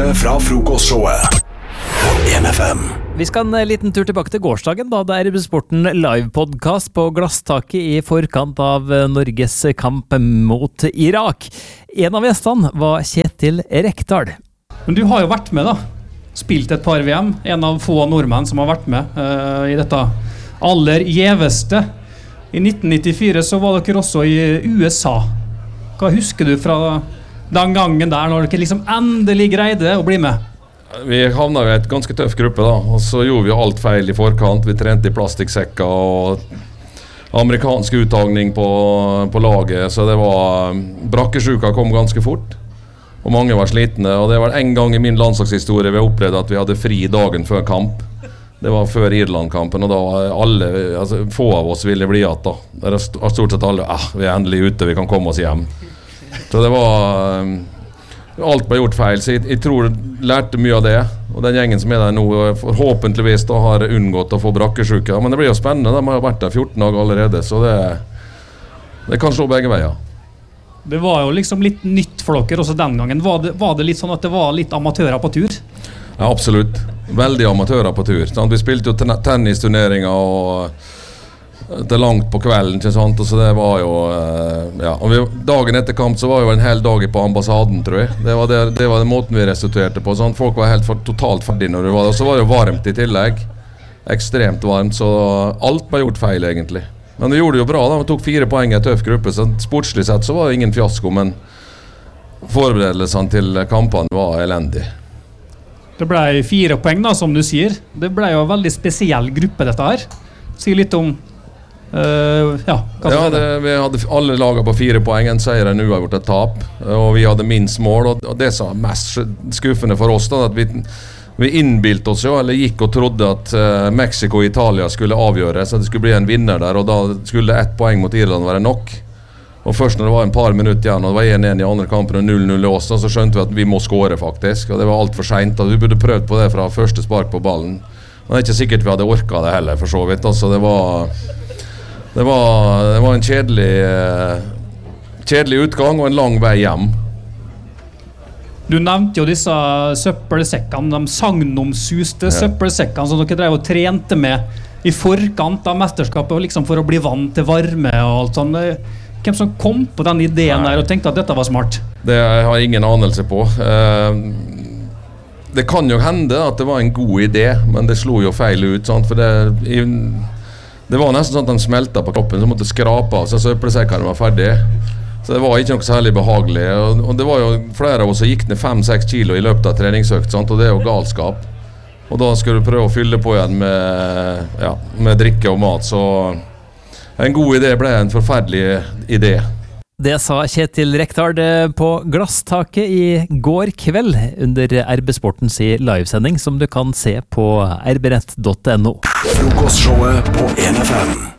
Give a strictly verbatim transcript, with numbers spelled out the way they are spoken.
Direkte fra frokostshowet på en F M. Vi skal en liten tur tilbake til gårsdagen, da det er Sporten live-podcast på glasstaket i forkant av Norges kamp mot Irak. En av gjestene var Kjetil Rekdal. Men du har jo vært med da, spilt et par V M, en av få nordmenn som har vært med uh, i dette aller gjeveste. I nitten nittifire så var dere også i U S A. Hva husker du fra den gangen der, når dere liksom endelig greide å bli med? Vi havna i et ganske tøff gruppe da, og så gjorde vi alt feil i forkant. Vi trente i plastikksekker og amerikansk uttagning på, på laget, så det var brakkesjuka kom ganske fort, og mange var slitne, og det var en gang i min landslagshistorie vi opplevde at vi hadde fri dagen før kamp. Det var før Irland-kampen, og da var alle, altså, få av oss ville bli igjen da. Det er stort sett alle, ah, vi er endelig ute, vi kan komme oss hjem. Så det var... Alt ble gjort feil, så jeg, jeg tror jeg lærte mye av det. Og den gjengen som er der nå, forhåpentligvis da har unngått å få brakkesjuke. Men det blir jo spennende, de har vært der fjorten dager allerede, så det, det kan slå begge veier. Det var jo liksom litt nytt for dere også den gangen. Var det, var det litt sånn at det var litt amatører på tur? Ja, absolutt. Veldig amatører på tur. Sant? Vi spilte jo ten- tennisturneringer og det er langt på kvelden, ikke sant? Og så det var jo ja. Og vi, dagen etter kamp så var jo en hel dag på ambassaden, tror jeg. Det var, det, det var den måten vi restituerte på, sånn. Folk var helt for, totalt ferdig når det var det. Og så var det jo varmt i tillegg. Ekstremt varmt, så alt ble gjort feil egentlig. Men vi gjorde det jo bra da, vi tok fire poeng i en tøff gruppe, så sportslig sett så var det ingen fiasko, men forberedelsene til kampene var elendig. Det ble fire poeng da, som du sier. Det ble jo en veldig spesiell gruppe dette her. Si litt om Uh, ja, ja det, vi hadde alle laget på fire poeng, en seier, en uavgjort, et tap, og vi hadde minst mål, og, og det som var mest skuffende for oss da, at vi, vi innbilte oss jo, eller gikk og trodde at uh, Mexico og Italia skulle avgjøre, så det skulle bli en vinner der, og da skulle ett poeng mot Irland være nok. Og først når det var en par minutter igjen, og det var en en i andre kampen og null null i oss, så skjønte vi at vi må skåre faktisk, og det var alt for sent, og vi burde prøvd på det fra første spark på ballen. Men det er ikke sikkert vi hadde orket det heller, for så vidt, altså det var... Det var, det var en kjedelig, kjedelig utgang og en lang vei hjem. Du nevnte jo disse søppelsekkene, de sagnomsuste ja. søppelsekkene som dere drev og trente med i forkant av mesterskapet, liksom for å bli vant til varme og alt sånt. Hvem som kom på den ideen Nei. der og tenkte at dette var smart? Det har jeg ingen anelse på. Det kan jo hende at det var en god idé, men det slo jo feil ut, sant? For det... I, Det var nesten sånn at de smeltet på kroppen, så måtte skrape av, så søppelsekkene var ferdig. Så det var ikke noe særlig behagelig. Og, og det var jo flere av oss som gikk ned fem seks kilo i løpet av treningsøkt, sant? Og det er jo galskap. Og da skulle du prøve å fylle på igjen med, ja, med drikke og mat, så en god idé ble en forferdelig idé. Det sa Kjetil Rekdal på glasstaket i går kveld under R B Sportens livesending, som du kan se på r b rett punktum no. Frokostshowet på en F M.